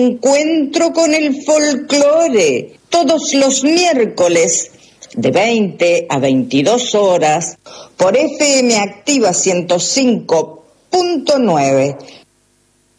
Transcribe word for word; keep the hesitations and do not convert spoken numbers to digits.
encuentro con el folclore, todos los miércoles de veinte a veintidós horas por F M Activa ciento cinco punto nueve,